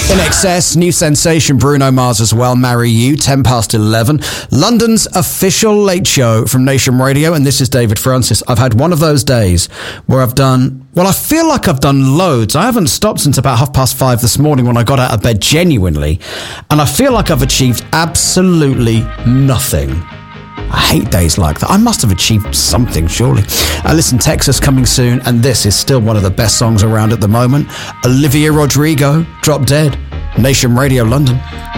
INXS, new sensation, Bruno Mars as well, Marry You, 10 past 11. London's official late show from Nation Radio, and this is David Francis. I've had one of those days where I've done, well, I feel like I've done loads. I haven't stopped since about 5:30 this morning when I got out of bed genuinely, and I feel like I've achieved absolutely nothing. I hate days like that. I must have achieved something, surely. Listen, Texas coming soon, and this is still one of the best songs around at the moment. Olivia Rodrigo, Drop Dead, Nation Radio London.